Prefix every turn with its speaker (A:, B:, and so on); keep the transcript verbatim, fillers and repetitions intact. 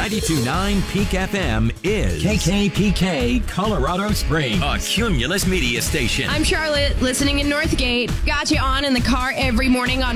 A: ninety-two point nine Peak F M is
B: K K P K, Colorado Springs.
A: a Cumulus media station.
C: I'm Charlotte, listening in Northgate. Got you on in the car every morning on